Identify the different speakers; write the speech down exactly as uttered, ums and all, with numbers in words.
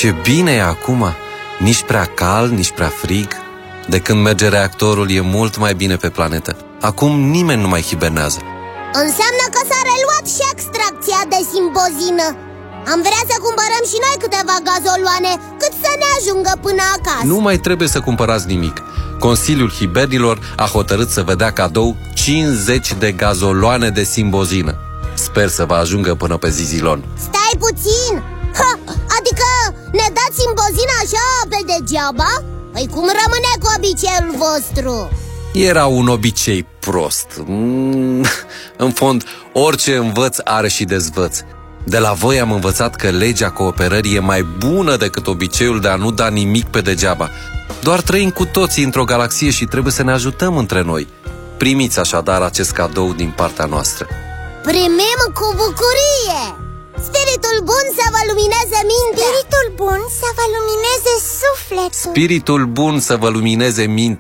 Speaker 1: Ce bine e acum! Nici prea cald, nici prea frig. De când merge reactorul e mult mai bine pe planetă. Acum nimeni nu mai hibernează.
Speaker 2: Înseamnă că s-a reluat și extracția de simbozină. Am vrea să cumpărăm și noi câteva gazoloane, cât să ne ajungă până acasă.
Speaker 1: Nu mai trebuie să cumpărați nimic. Consiliul Hibernilor a hotărât să vă dea cadou cincizeci de gazoloane de simbozină. Sper să vă ajungă până pe Zizilon.
Speaker 2: Stai puțin! Ha, adică ne dați simbozina așa pe degeaba? Păi cum rămâne cu obiceiul vostru?
Speaker 1: Era un obicei prost. mm, În fond, orice învăț are și dezvăț. De la voi am învățat că legea cooperării e mai bună decât obiceiul de a nu da nimic pe degeaba. Doar trăim cu toții într-o galaxie și trebuie să ne ajutăm între noi. Primiți așadar acest cadou din partea noastră.
Speaker 2: Primim cu bucurie! Spiritul bun să vă lumineze mintea!
Speaker 3: Spiritul bun să vă lumineze sufletul!
Speaker 1: Spiritul bun să vă lumineze mintea!